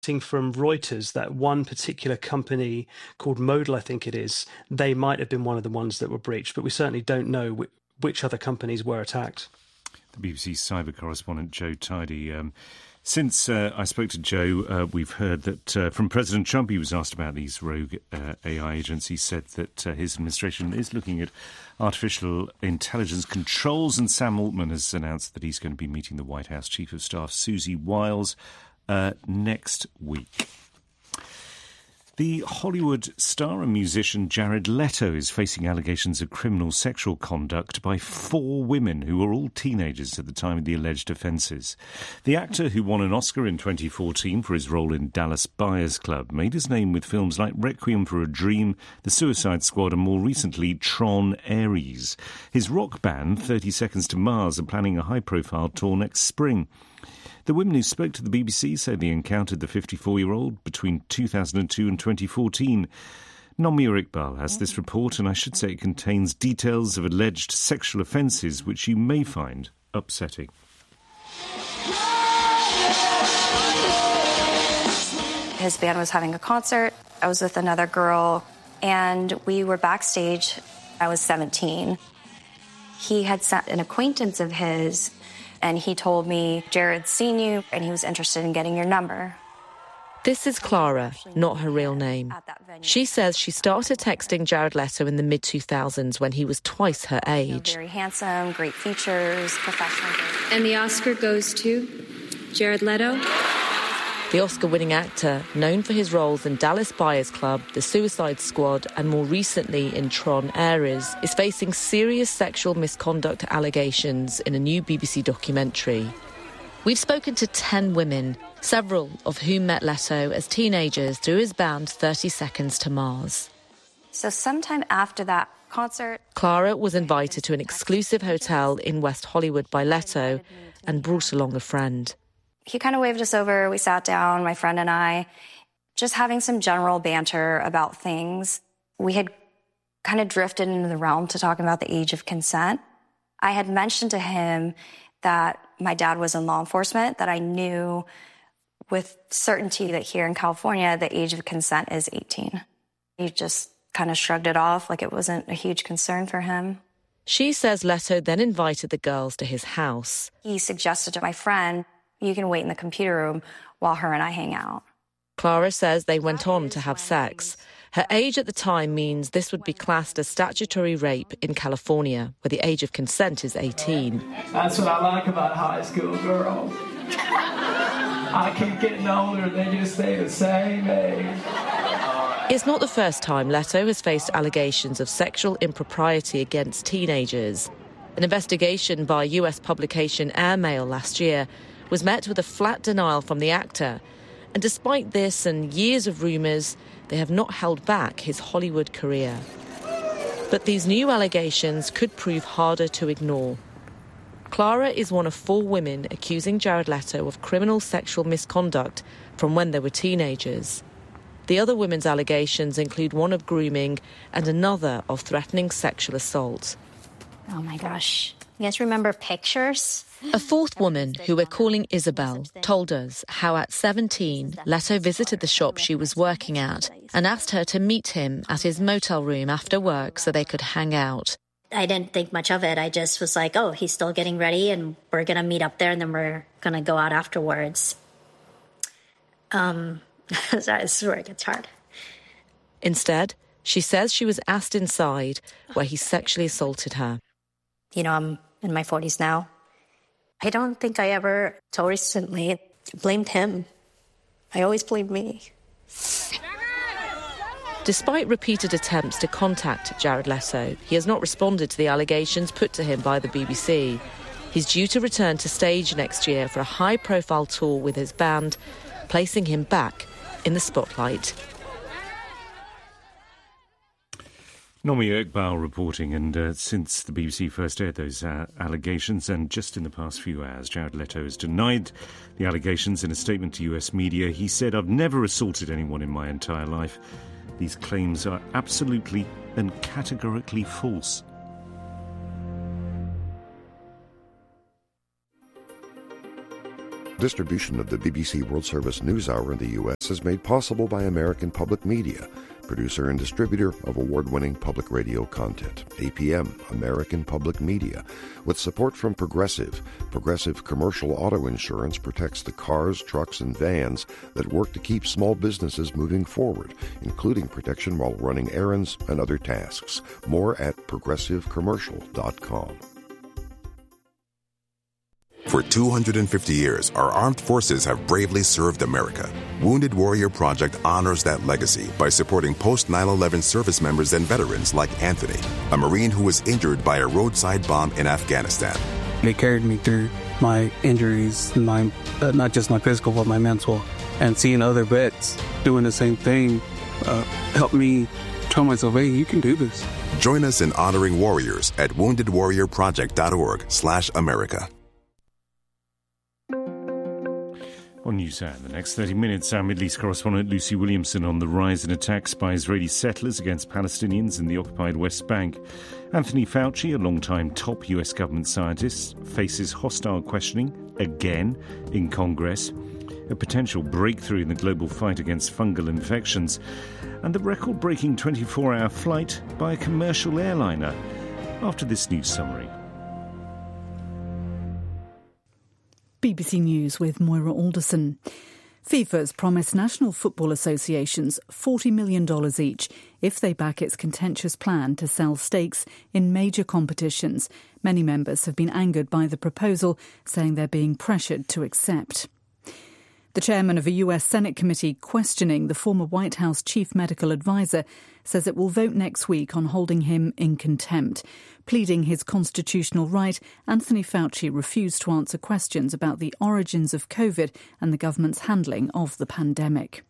suspecting from Reuters that one particular company called Modal, I think it is, they might have been one of the ones that were breached, but we certainly don't know which other companies were attacked. The BBC cyber correspondent Joe Tidy. Since I spoke to Joe, we've heard that from President Trump, he was asked about these rogue AI agents. He said that his administration is looking at artificial intelligence controls, and Sam Altman has announced that he's going to be meeting the White House Chief of Staff, Susie Wiles, next week. The Hollywood star and musician Jared Leto is facing allegations of criminal sexual conduct by 4 women who were all teenagers at the time of the alleged offences. The actor, who won an Oscar in 2014 for his role in Dallas Buyers Club, made his name with films like Requiem for a Dream, The Suicide Squad and more recently Tron Ares. His rock band, 30 Seconds to Mars, are planning a high-profile tour next spring. The women who spoke to the BBC say they encountered the 54-year-old between 2002 and 2014. Nomia Iqbal has this report, and I should say it contains details of alleged sexual offences which you may find upsetting. His band was having a concert. I was with another girl, and we were backstage. I was 17. He had sent an acquaintance of his, and he told me, Jared's seen you, and he was interested in getting your number. This is Clara, not her real name. She says she started texting Jared Leto in the mid-2000s when he was twice her age. Very handsome, great features, professional. And the Oscar goes to Jared Leto? The Oscar-winning actor, known for his roles in Dallas Buyers Club, The Suicide Squad, and more recently in Tron Ares, is facing serious sexual misconduct allegations in a new BBC documentary. We've spoken to 10 women, several of whom met Leto as teenagers through his band 30 Seconds to Mars. So sometime after that concert, Clara was invited to an exclusive hotel in West Hollywood by Leto and brought along a friend. He kind of waved us over. We sat down, my friend and I, just having some general banter about things. We had kind of drifted into the realm to talking about the age of consent. I had mentioned to him that my dad was in law enforcement, that I knew with certainty that here in California, the age of consent is 18. He just kind of shrugged it off like it wasn't a huge concern for him. She says Leto then invited the girls to his house. He suggested to my friend, you can wait in the computer room while her and I hang out. Clara says they went on to have sex. Her age at the time means this would be classed as statutory rape in California, where the age of consent is 18. That's what I like about high school girls. I keep getting older, they just stay the same age. It's not the first time Leto has faced allegations of sexual impropriety against teenagers. An investigation by US publication Airmail last year was met with a flat denial from the actor. And despite this and years of rumours, they have not held back his Hollywood career. But these new allegations could prove harder to ignore. Clara is one of 4 women accusing Jared Leto of criminal sexual misconduct from when they were teenagers. The other women's allegations include one of grooming and another of threatening sexual assault. Oh my gosh. You guys remember pictures? A 4th woman, who we're calling Isabel, told us how at 17, Leto visited the shop she was working at and asked her to meet him at his motel room after work so they could hang out. I didn't think much of it. I just was like, oh, he's still getting ready and we're going to meet up there and then we're going to go out afterwards. That's where it gets hard. Instead, she says she was asked inside where he sexually assaulted her. You know, I'm in my 40s now. I don't think I ever, till recently, blamed him. I always blamed me. Despite repeated attempts to contact Jared Leto, he has not responded to the allegations put to him by the BBC. He's due to return to stage next year for a high-profile tour with his band, placing him back in the spotlight. Nomia Iqbal reporting, and since the BBC first aired those allegations, and just in the past few hours, Jared Leto has denied the allegations in a statement to US media. He said, "I've never assaulted anyone in my entire life. These claims are absolutely and categorically false." Distribution of the BBC World Service News Hour in the U.S. is made possible by American Public Media, producer and distributor of award-winning public radio content. APM, American Public Media, with support from Progressive. Progressive Commercial Auto Insurance protects the cars, trucks, and vans that work to keep small businesses moving forward, including protection while running errands and other tasks. More at progressivecommercial.com. For 250 years, our armed forces have bravely served America. Wounded Warrior Project honors that legacy by supporting post-9/11 service members and veterans like Anthony, a Marine who was injured by a roadside bomb in Afghanistan. They carried me through my injuries, not just my physical, but my mental. And seeing other vets doing the same thing helped me tell myself, hey, you can do this. Join us in honoring warriors at woundedwarriorproject.org/America. On NewsHour, in the next 30 minutes, our Middle East correspondent Lucy Williamson on the rise in attacks by Israeli settlers against Palestinians in the occupied West Bank. Anthony Fauci, a long-time top US government scientist, faces hostile questioning again in Congress. A potential breakthrough in the global fight against fungal infections. And the record-breaking 24-hour flight by a commercial airliner. After this news summary. BBC News with Moira Alderson. FIFA's promised national football associations $40 million each if they back its contentious plan to sell stakes in major competitions. Many members have been angered by the proposal, saying they're being pressured to accept. The chairman of a US Senate committee questioning the former White House chief medical advisor says it will vote next week on holding him in contempt. Pleading his constitutional right, Anthony Fauci refused to answer questions about the origins of COVID and the government's handling of the pandemic.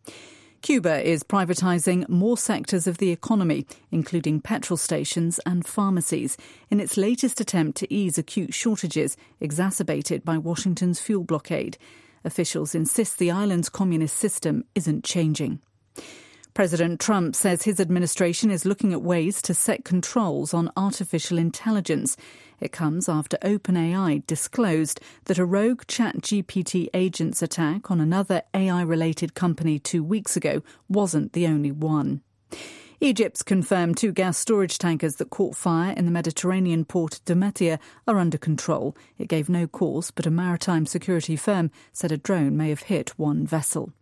Cuba is privatising more sectors of the economy, including petrol stations and pharmacies, in its latest attempt to ease acute shortages exacerbated by Washington's fuel blockade. Officials insist the island's communist system isn't changing. President Trump says his administration is looking at ways to set controls on artificial intelligence. It comes after OpenAI disclosed that a rogue ChatGPT agent's attack on another AI-related company 2 weeks ago wasn't the only one. Egypt's confirmed 2 gas storage tankers that caught fire in the Mediterranean port Damietta are under control. It gave no cause, but a maritime security firm said a drone may have hit one vessel.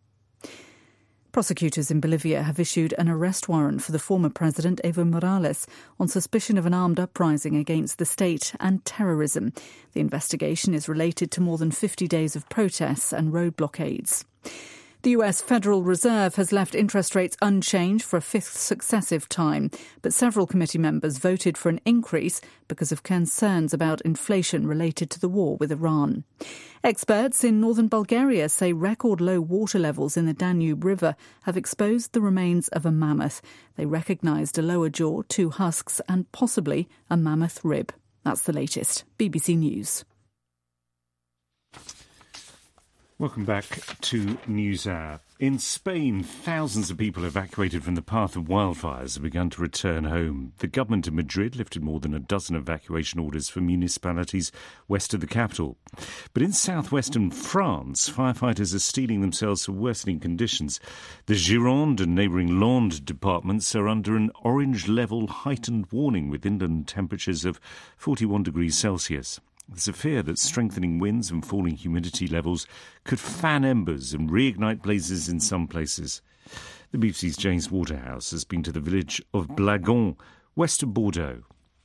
Prosecutors in Bolivia have issued an arrest warrant for the former president Evo Morales on suspicion of an armed uprising against the state and terrorism. The investigation is related to more than 50 days of protests and road blockades. The US Federal Reserve has left interest rates unchanged for a 5th successive time, but several committee members voted for an increase because of concerns about inflation related to the war with Iran. Experts in northern Bulgaria say record low water levels in the Danube River have exposed the remains of a mammoth. They recognised a lower jaw, 2 husks and possibly a mammoth rib. That's the latest. BBC News. Welcome back to NewsHour. In Spain, thousands of people evacuated from the path of wildfires have begun to return home. The government in Madrid lifted more than a dozen evacuation orders for municipalities west of the capital. But in southwestern France, firefighters are steeling themselves for worsening conditions. The Gironde and neighbouring Landes departments are under an orange-level heightened warning with inland temperatures of 41 degrees Celsius. There's a fear that strengthening winds and falling humidity levels could fan embers and reignite blazes in some places. The BBC's James Waterhouse has been to the village of Blagon, west of Bordeaux.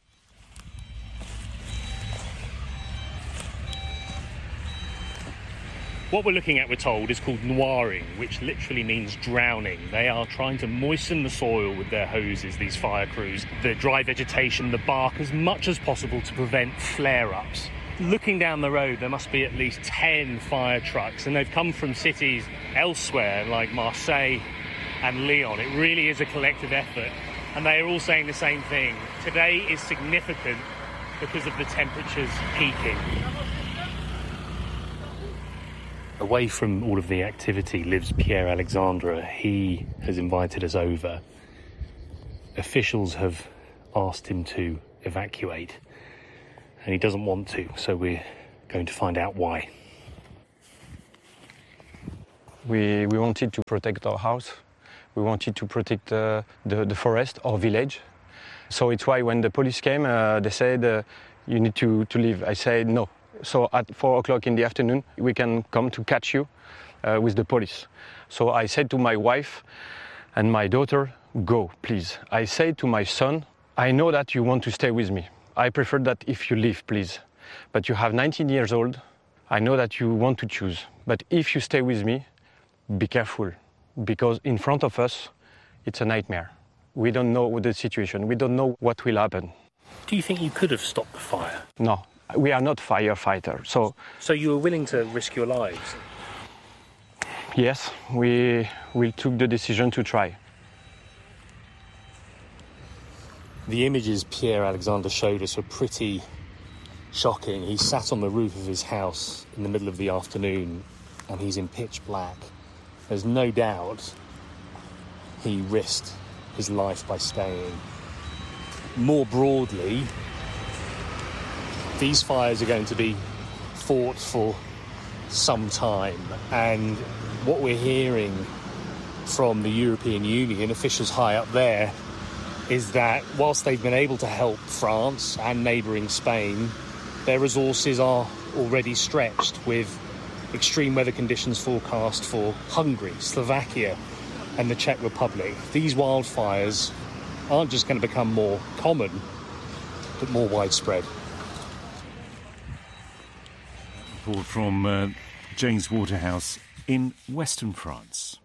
What we're looking at, we're told, is called noiring, which literally means drowning. They are trying to moisten the soil with their hoses, these fire crews, the dry vegetation, the bark, as much as possible to prevent flare-ups. Looking down the road, there must be at least 10 fire trucks, and they've come from cities elsewhere, like Marseille and Lyon. It really is a collective effort, and they are all saying the same thing. Today is significant because of the temperatures peaking. Away from all of the activity lives Pierre Alexandre. He has invited us over. Officials have asked him to evacuate, and he doesn't want to, so we're going to find out why. We wanted to protect our house. We wanted to protect the forest, our village. So it's why when the police came, they said, you need to leave. I said no. So at 4 o'clock in the afternoon, we can come to catch you with the police. So I said to my wife and my daughter, go, please. I said to my son, I know that you want to stay with me. I prefer that if you leave, please. But you have 19 years old. I know that you want to choose. But if you stay with me, be careful. Because in front of us, it's a nightmare. We don't know the situation. We don't know what will happen. Do you think you could have stopped the fire? No, we are not firefighters. So you were willing to risk your lives? Yes, we took the decision to try. The images Pierre-Alexandre showed us were pretty shocking. He sat on the roof of his house in the middle of the afternoon and he's in pitch black. There's no doubt he risked his life by staying. More broadly, these fires are going to be fought for some time, and what we're hearing from the European Union officials high up there is that whilst they've been able to help France and neighbouring Spain, their resources are already stretched with extreme weather conditions forecast for Hungary, Slovakia and the Czech Republic. These wildfires aren't just going to become more common, but more widespread. Report from James Waterhouse in Western France.